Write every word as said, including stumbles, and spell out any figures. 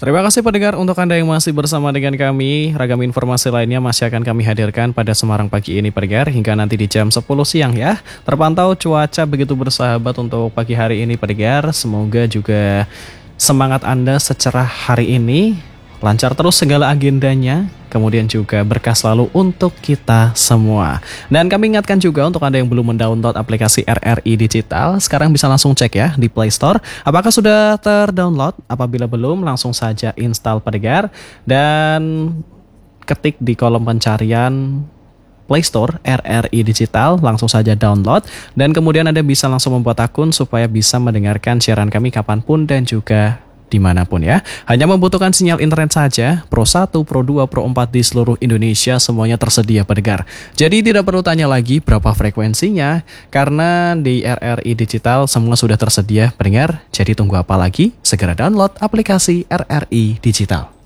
Terima kasih pendengar untuk Anda yang masih bersama dengan kami. Ragam informasi lainnya masih akan kami hadirkan pada Semarang pagi ini pendengar hingga nanti di jam sepuluh siang ya. Terpantau cuaca begitu bersahabat untuk pagi hari ini pendengar. Semoga juga semangat Anda secerah hari ini, lancar terus segala agendanya, kemudian juga berkah selalu untuk kita semua. Dan kami ingatkan juga untuk Anda yang belum mendownload aplikasi R R I Digital, sekarang bisa langsung cek ya di Play Store. Apakah sudah terdownload? Apabila belum, langsung saja install pendengar dan ketik di kolom pencarian Play Store R R I Digital, langsung saja download dan kemudian Anda bisa langsung membuat akun supaya bisa mendengarkan siaran kami kapanpun dan juga dimanapun ya. Hanya membutuhkan sinyal internet saja, Pro satu, Pro dua, Pro empat di seluruh Indonesia semuanya tersedia pendengar. Jadi tidak perlu tanya lagi berapa frekuensinya, karena di R R I Digital semua sudah tersedia pendengar. Jadi tunggu apa lagi? Segera download aplikasi R R I Digital.